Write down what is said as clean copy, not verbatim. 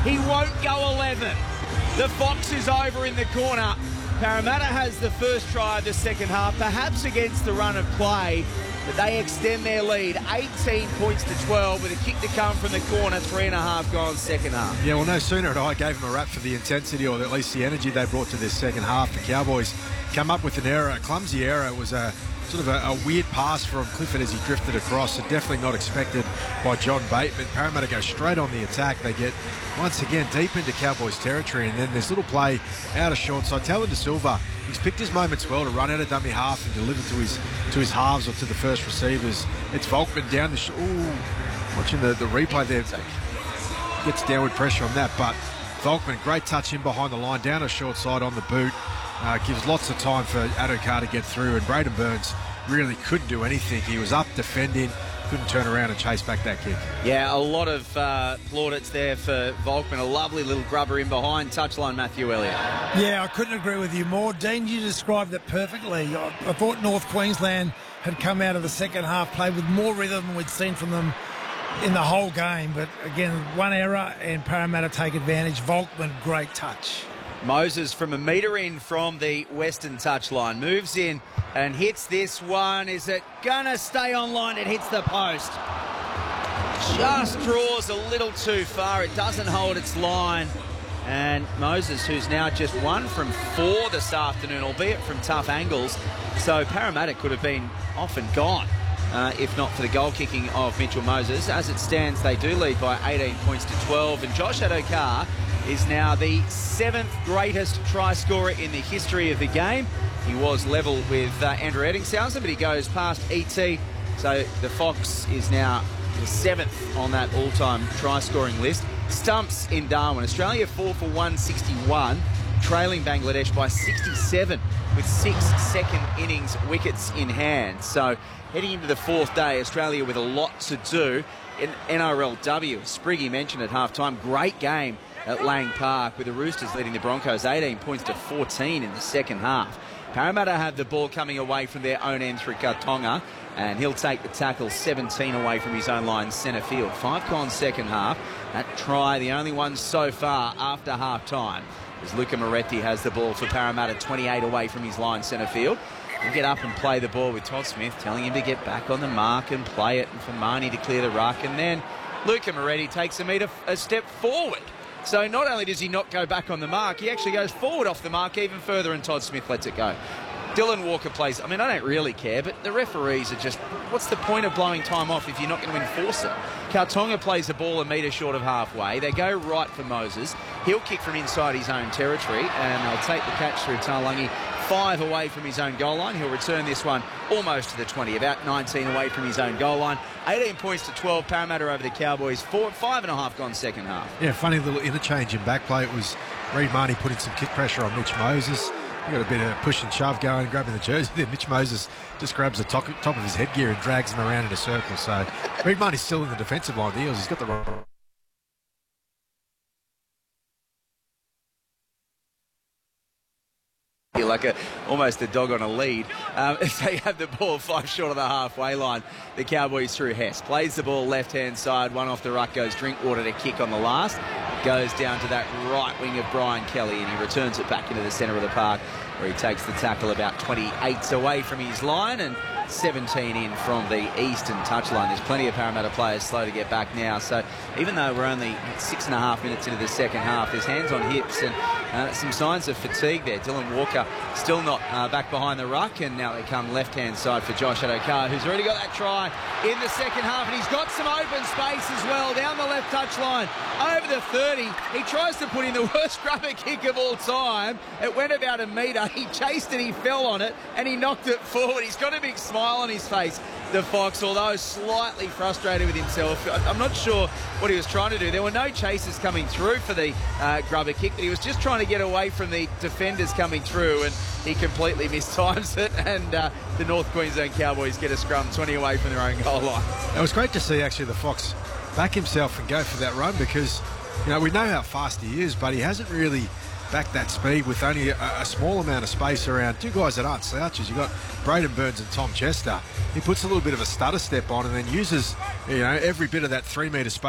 He won't go 11. The Fox is over in the corner. Parramatta has the first try of the second half, perhaps against the run of play, but they extend their lead 18 points to 12 with a kick to come from the corner, 3.5 gone second half. Yeah, well, no sooner had I gave them a rap for the intensity, or at least the energy they brought to this second half. The Cowboys come up with an error, a clumsy error. It was a sort of a weird pass from Clifford as he drifted across, so definitely not expected by John Bateman. Parramatta go straight on the attack. They get, once again, deep into Cowboys territory, and then this little play out of short side. Talon De Silva, he's picked his moments well to run out of dummy half and deliver to his halves or to the first receivers. It's Volkman down the... watching the replay there. Gets downward pressure on that, but Volkman, great touch in behind the line, down a short side on the boot. Gives lots of time for Addo-Carr to get through, and Braden Burns really couldn't do anything. He was up defending, couldn't turn around and chase back that kick. Yeah, a lot of plaudits there for Volkman. A lovely little grubber in behind touchline, Matthew Elliott. Yeah, I couldn't agree with you more. Dean, you described it perfectly. I thought North Queensland had come out of the second half, played with more rhythm than we'd seen from them in the whole game. But again, one error and Parramatta take advantage. Volkman, great touch. Moses from a metre in from the western touchline moves in and hits this one. Is it gonna stay on line? It hits the post. Just draws a little too far. It doesn't hold its line. And Moses, who's now just 1 from 4 this afternoon, albeit from tough angles. So Parramatta could have been off and gone if not for the goal kicking of Mitchell Moses. As it stands, they do lead by 18 points to 12. And Josh Addo-Carr is now the 7th greatest try scorer in the history of the game. He was level with Andrew Eddingshausen, but he goes past ET. So the Fox is now the 7th on that all-time try-scoring list. Stumps in Darwin. Australia 4 for 161, trailing Bangladesh by 67 with 6 second innings wickets in hand. So heading into the 4th day, Australia with a lot to do. In NRLW, Spriggy mentioned at half-time, great game at Lang Park with the Roosters leading the Broncos 18 points to 14 in the second half. Parramatta have the ball coming away from their own end through Katonga, and he'll take the tackle 17 away from his own line centre field. 5 gone second half. That try, the only one so far after half-time, as Luca Moretti has the ball for Parramatta 28 away from his line centre field. He'll get up and play the ball with Todd Smith, telling him to get back on the mark and play it, and for Marnie to clear the ruck. And then Luca Moretti takes a step forward. So not only does he not go back on the mark, he actually goes forward off the mark even further, and Todd Smith lets it go. Dylan Walker plays. I mean, I don't really care, but the referees are just, what's the point of blowing time off if you're not going to enforce it? Kautonga plays the ball a metre short of halfway. They go right for Moses. He'll kick from inside his own territory, and they'll take the catch through Talangi. 5 away from his own goal line. He'll return this one almost to the 20, about 19 away from his own goal line. 18 points to 12, Parramatta over the Cowboys. 5.5 gone second half. Yeah, funny little interchange in back play. It was Reid Marnie putting some kick pressure on Mitch Moses. He got a bit of push and shove going, grabbing the jersey. Then Mitch Moses just grabs the top of his headgear and drags him around in a circle. So Reid Marnie's still in the defensive line of the Eels. He's got the right... Like almost a dog on a lead. They have the ball 5 short of the halfway line. The Cowboys through Hess. Plays the ball left-hand side. One off the ruck goes Drinkwater to kick on the last. Goes down to that right wing of Brian Kelly, and he returns it back into the centre of the park, where he takes the tackle about 28 away from his line and 17 in from the eastern touchline. There's plenty of Parramatta players slow to get back now. So even though we're only 6.5 minutes into the second half, there's hands on hips and some signs of fatigue there. Dylan Walker still not back behind the ruck, and now they come left-hand side for Josh Addo-Carr, who's already got that try in the second half, and he's got some open space as well down the left touchline over the 30. He tries to put in the worst grubber kick of all time. It went about a metre. He chased it, he fell on it, and he knocked it forward. He's got a big smile on his face, the Fox, although slightly frustrated with himself. I'm not sure what he was trying to do. There were no chasers coming through for the grubber kick, but he was just trying to get away from the defenders coming through, and he completely mistimes it, and the North Queensland Cowboys get a scrum 20 away from their own goal line. It was great to see actually the Fox back himself and go for that run, because we know how fast he is, but he hasn't really backed that speed with only a small amount of space around two guys that aren't slouches. You've got Braden Burns and Tom Chester. He puts a little bit of a stutter step on and then uses every bit of that 3 metre space